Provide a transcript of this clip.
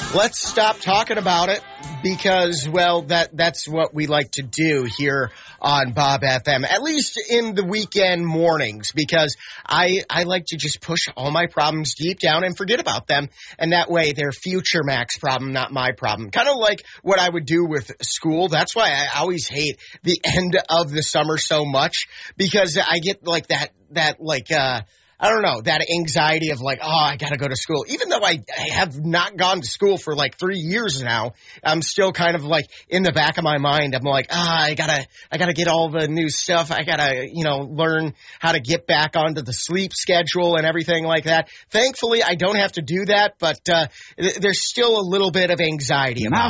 Let's stop talking about it because, well, that's what we like to do here on Bob FM, at least in the weekend mornings, because I like to just push all my problems deep down and forget about them. And that way they're future Mac's problem, not my problem. Kind of like what I would do with school. That's why I always hate the end of the summer so much, because I get like that I don't know, that anxiety of like, oh, I got to go to school. Even though I have not gone to school for like 3 years now, I'm still kind of like in the back of my mind. I'm like, I gotta get all the new stuff. I gotta, learn how to get back onto the sleep schedule and everything like that. Thankfully, I don't have to do that, but there's still a little bit of anxiety about it.